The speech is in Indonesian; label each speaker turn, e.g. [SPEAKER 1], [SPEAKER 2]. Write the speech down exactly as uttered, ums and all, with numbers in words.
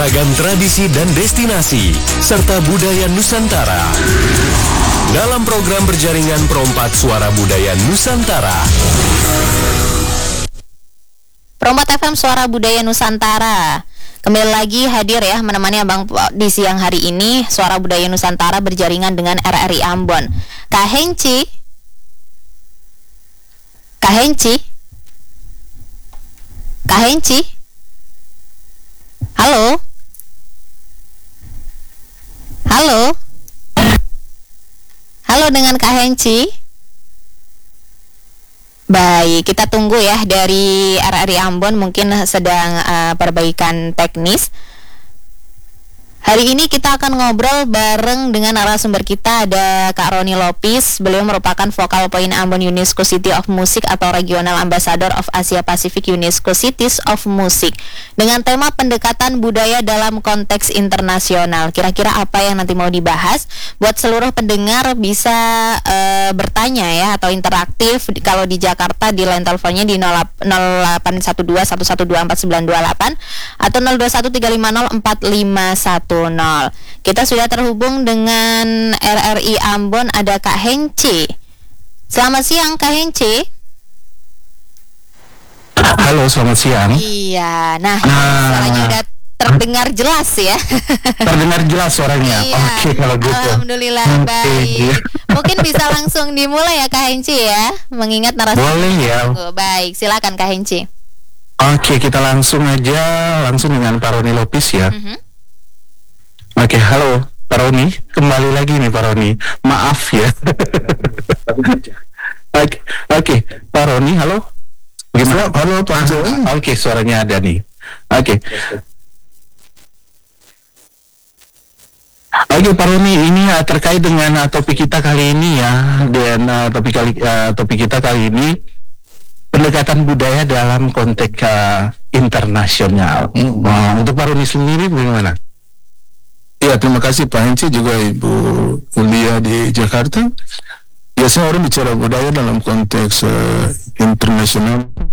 [SPEAKER 1] beragam tradisi dan destinasi, serta budaya Nusantara. Dalam program berjaringan Perompak Suara Budaya Nusantara.
[SPEAKER 2] Perompak F M Suara Budaya Nusantara kembali lagi hadir ya menemani Abang di siang hari ini. Suara Budaya Nusantara berjaringan dengan R R I Ambon. Kak Henci, Kak Henci, Kak Henci, halo, halo, halo dengan Kak Henci. Baik, kita tunggu ya dari R R I Ambon, mungkin sedang uh, perbaikan teknis. Hari ini kita akan ngobrol bareng dengan narasumber kita, ada Kak Roni Lopis. Beliau merupakan Focal Point Ambon UNESCO City of Music atau Regional Ambassador of Asia Pacific UNESCO Cities of Music, dengan tema pendekatan budaya dalam konteks internasional. Kira-kira apa yang nanti mau dibahas? Buat seluruh pendengar bisa uh, bertanya ya, atau interaktif. Kalau di Jakarta di line teleponnya di nol delapan satu dua satu satu dua empat sembilan dua delapan atau nol dua satu tiga lima nol empat lima satu nol. Kita sudah terhubung dengan R R I Ambon, ada Kak Henci. Selamat siang Kak Henci.
[SPEAKER 3] Halo, selamat siang.
[SPEAKER 2] Iya, nah,
[SPEAKER 3] nah
[SPEAKER 2] suaranya udah terdengar jelas ya.
[SPEAKER 3] Terdengar jelas suaranya.
[SPEAKER 2] Iya.
[SPEAKER 3] Oke, kalau gitu.
[SPEAKER 2] Alhamdulillah, baik. Mungkin bisa langsung dimulai ya Kak Henci ya, mengingat narasumber.
[SPEAKER 3] Boleh ya.
[SPEAKER 2] Baik, silakan Kak Henci.
[SPEAKER 3] Oke, kita langsung aja langsung dengan Pak Roni Lopis ya. Mm-hmm. Oke, halo Pak Roni, kembali lagi nih Pak Roni. Maaf ya. Oke, oke Pak Roni, halo. Gimana? Halo Pak. Oke, suaranya ada nih. Oke. Oke Pak Roni, ini uh, terkait dengan uh, topik kita kali ini ya, dan uh, topik kali uh, topik kita kali ini pendekatan budaya dalam konteks uh, internasional. Hmm. Nah, untuk Pak Roni sendiri bagaimana?
[SPEAKER 4] Ya, terima kasih Pak Henci, juga Ibu Ulia di Jakarta. Ya, saya orang bicara budaya dalam konteks uh, internasional.